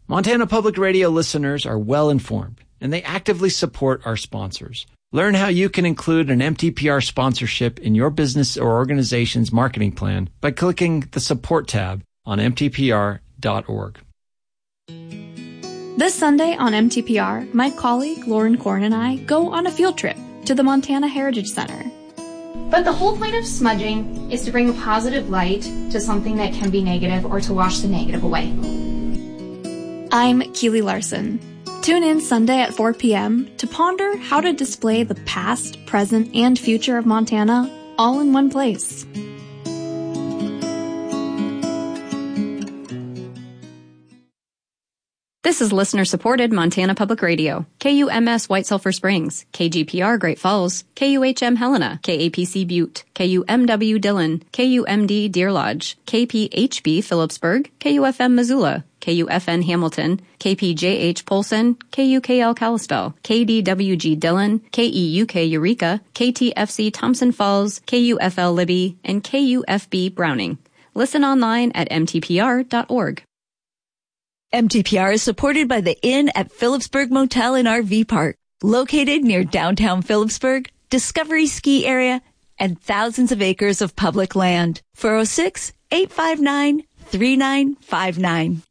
Montana Public Radio listeners are well informed, and they actively support our sponsors. Learn how you can include an MTPR sponsorship in your business or organization's marketing plan by clicking the Support tab on mtpr.org. This Sunday on MTPR, my colleague Lauren Korn and I go on a field trip to the Montana Heritage Center. But the whole point of smudging is to bring a positive light to something that can be negative or to wash the negative away. I'm Keely Larson. Tune in Sunday at 4 p.m. to ponder how to display the past, present, and future of Montana all in one place. This is listener-supported Montana Public Radio. KUMS White Sulphur Springs, KGPR Great Falls, KUHM Helena, KAPC Butte, KUMW Dillon, KUMD Deer Lodge, KPHB Phillipsburg, KUFM Missoula, KUFN Hamilton, KPJH Polson, KUKL Kalispell, KDWG Dillon, KEUK Eureka, KTFC Thompson Falls, KUFL Libby, and KUFB Browning. Listen online at mtpr.org. MTPR is supported by the Inn at Phillipsburg Motel and RV Park, located near downtown Phillipsburg, Discovery Ski Area, and thousands of acres of public land. 406-859-3959.